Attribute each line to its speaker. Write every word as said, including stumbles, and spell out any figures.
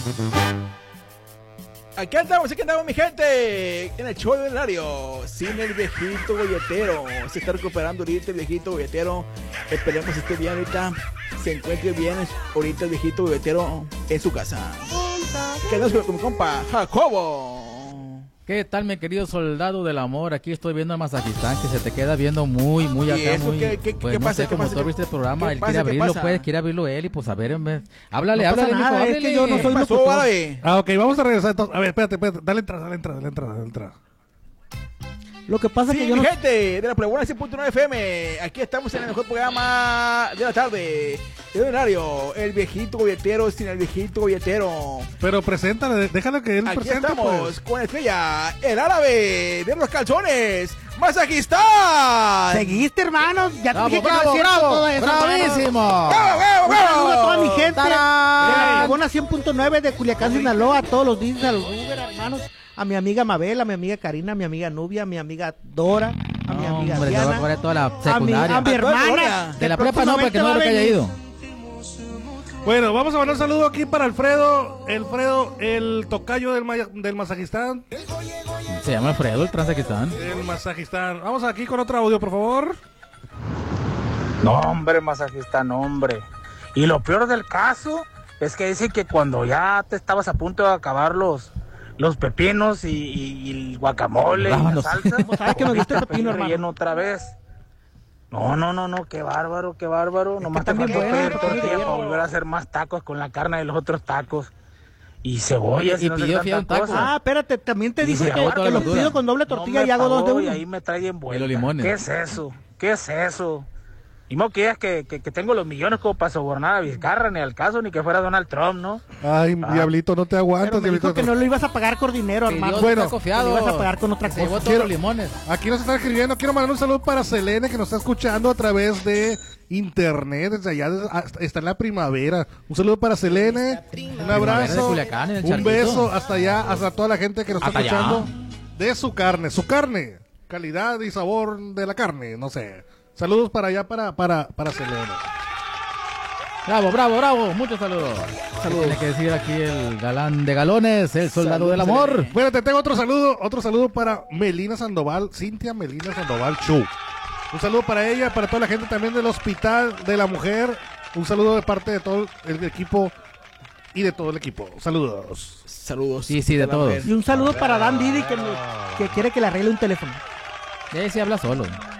Speaker 1: Aquí andamos, aquí andamos mi gente, en el show del horario, sin el viejito golletero. Se está recuperando ahorita el viejito golletero. Esperemos esté bien ahorita, se encuentre bien ahorita el viejito golletero en su casa. Quedamos con mi compa Jacobo.
Speaker 2: ¿Qué tal, mi querido soldado del amor? Aquí estoy viendo a Mazajistán, que se te queda viendo muy, muy
Speaker 1: ¿Y
Speaker 2: acá,
Speaker 1: eso
Speaker 2: muy...
Speaker 1: qué- qué-
Speaker 2: pues
Speaker 1: qué
Speaker 2: no
Speaker 1: pasa?
Speaker 2: sé,
Speaker 1: ¿Qué
Speaker 2: como
Speaker 1: pasa?
Speaker 2: tú viste el programa,
Speaker 1: ¿Qué
Speaker 2: él
Speaker 1: pasa?
Speaker 2: quiere
Speaker 1: ¿Qué
Speaker 2: abrirlo,
Speaker 1: pasa?
Speaker 2: pues, quiere abrirlo él y pues a ver, en vez... Háblale,
Speaker 3: No pasa
Speaker 2: háblale,
Speaker 3: nada,
Speaker 2: mijo,
Speaker 3: es
Speaker 2: háblale.
Speaker 3: que yo no soy
Speaker 1: ¿Qué pasó,
Speaker 3: locutor.
Speaker 1: árabe?
Speaker 4: Ah, ok, vamos a regresar entonces. A ver, espérate, espérate. Dale entrada, dale entrada, dale entrada, dale entrada.
Speaker 3: Lo que pasa es
Speaker 1: Sí,
Speaker 3: que yo
Speaker 1: mi
Speaker 3: no...
Speaker 1: gente de la Playboy cien punto nueve F M, aquí estamos en el mejor programa de la tarde, el horario, el viejito golletero sin el viejito golletero.
Speaker 4: Pero preséntale, déjalo que él
Speaker 1: Aquí
Speaker 4: presente,
Speaker 1: estamos
Speaker 4: pues.
Speaker 1: con la estrella, el árabe de los calzones, Mazajistán.
Speaker 3: Seguiste, hermanos. Ya te
Speaker 2: Bravo,
Speaker 3: dije que no es
Speaker 2: bravo,
Speaker 3: cierto
Speaker 2: bravo,
Speaker 3: todo eso, hermano.
Speaker 2: bravísimo.
Speaker 1: ¡Bravo, bravo,
Speaker 3: Un saludo a toda mi
Speaker 1: bravo!
Speaker 3: gente de
Speaker 2: ¡Tarán!
Speaker 3: la Playboy cien punto nueve de Culiacán, Sinaloa, a todos los días, a los Uber, hermanos. A mi amiga Mabel, a mi amiga Karina, a mi amiga Nubia, a mi amiga Dora, a mi
Speaker 2: No,
Speaker 3: amiga
Speaker 2: hombre, te va a
Speaker 3: Diana,
Speaker 2: cobrar toda la
Speaker 3: a mi,
Speaker 2: secundaria.
Speaker 3: a mi hermana.
Speaker 1: Gloria.
Speaker 2: De la prepa no, porque no creo que haya ido.
Speaker 4: Bueno, vamos a mandar un saludo aquí para Alfredo. Alfredo, el tocayo del, Maya- del Mazajistán.
Speaker 2: Se llama Alfredo, el Transakistán.
Speaker 4: El Mazajistán. Vamos aquí con otro audio, por favor.
Speaker 5: No, hombre, Mazajistán, hombre. Y lo peor del caso es que dicen que cuando ya te estabas a punto de acabar los, los pepinos y, y- y el guacamole y la
Speaker 2: Vámonos.
Speaker 5: salsa,
Speaker 3: ¿Sabes que me gusta el pepino,
Speaker 5: relleno
Speaker 3: hermano?
Speaker 5: otra vez. No, no, no, no, qué bárbaro, qué bárbaro. Nomás te
Speaker 3: están bien
Speaker 5: faltó
Speaker 3: buenos,
Speaker 5: pedir
Speaker 3: los pepinos
Speaker 5: tortilla
Speaker 3: rellenos.
Speaker 5: para volver a hacer más tacos con la carne de los otros tacos. Y cebollas
Speaker 2: Y
Speaker 5: y, no sé
Speaker 2: pidió
Speaker 5: tanta
Speaker 2: fiado un taco.
Speaker 5: cosa.
Speaker 3: Ah, espérate, también te
Speaker 5: Y
Speaker 3: dije
Speaker 5: se
Speaker 3: que,
Speaker 5: acabó
Speaker 3: que
Speaker 2: toda la
Speaker 3: los
Speaker 2: verdura.
Speaker 3: pido con doble
Speaker 5: No
Speaker 3: tortilla
Speaker 5: me
Speaker 3: y hago dos de
Speaker 5: pagó y
Speaker 3: uno.
Speaker 5: ahí me trae envuelta.
Speaker 2: Y los limones.
Speaker 5: ¿Qué es eso? ¿Qué es eso? Y mo que es que, que, que tengo los millones como para sobornar a Vizcarra, ni al caso, ni que fuera Donald Trump, ¿no?
Speaker 4: Ay,
Speaker 5: Ah.
Speaker 4: diablito, no te aguantas,
Speaker 3: Pero me dijo
Speaker 4: diablito.
Speaker 3: que no lo ibas a pagar con dinero,
Speaker 2: Pidió
Speaker 3: hermano.
Speaker 2: un
Speaker 4: Bueno,
Speaker 2: taco
Speaker 3: que
Speaker 2: fiado.
Speaker 3: lo ibas a pagar con otra
Speaker 2: Se llevó
Speaker 3: cosa.
Speaker 2: todos
Speaker 4: Quiero-
Speaker 2: los limones.
Speaker 4: Aquí nos está escribiendo, quiero mandar un saludo para Selene que nos está escuchando a través de internet, desde allá, desde- ah, está en la primavera. Un saludo para Selene, un
Speaker 2: Primavera de
Speaker 4: abrazo,
Speaker 2: Culiacán, en el
Speaker 4: un
Speaker 2: Charquito.
Speaker 4: beso hasta allá, hasta toda la gente que nos está
Speaker 2: Hasta allá.
Speaker 4: escuchando de su carne, su carne, calidad y sabor de la carne, no sé. Saludos para allá, para, para, para Selene.
Speaker 2: Bravo, bravo, bravo. Muchos saludos. Saludos. Tiene que decir aquí el galán de galones, el soldado
Speaker 1: Saludos,
Speaker 2: del amor.
Speaker 1: Selene.
Speaker 4: Bueno, te tengo otro saludo, otro saludo para Melina Sandoval, Cintia Melina Sandoval Chu. Un saludo para ella, para toda la gente también del Hospital de la Mujer. Un saludo de parte de todo el equipo y de todo el equipo. Saludos.
Speaker 1: Saludos.
Speaker 2: Sí, sí, de
Speaker 1: la
Speaker 2: todos.
Speaker 1: mujer.
Speaker 3: Y un saludo para Dan Didi que, me- que quiere que le arregle un teléfono.
Speaker 2: Ese habla solo.